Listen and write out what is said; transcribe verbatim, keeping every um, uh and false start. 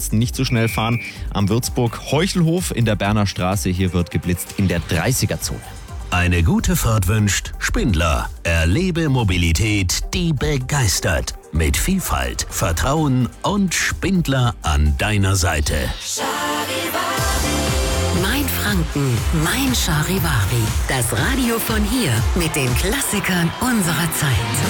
Ansonsten nicht so schnell fahren am Würzburg-Heuchelhof in der Berner Straße. Hier wird geblitzt in der dreißiger-Zone. Eine gute Fahrt wünscht Spindler. Erlebe Mobilität, die begeistert. Mit Vielfalt, Vertrauen und Spindler an deiner Seite. Mein Franken, mein Charivari. Das Radio von hier mit den Klassikern unserer Zeit.